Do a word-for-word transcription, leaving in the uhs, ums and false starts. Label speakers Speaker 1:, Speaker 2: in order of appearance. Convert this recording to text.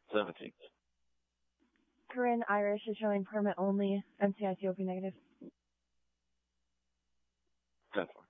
Speaker 1: seventeen.
Speaker 2: Corinne Irish is showing permit only, M C I C O P negative.
Speaker 1: ten four.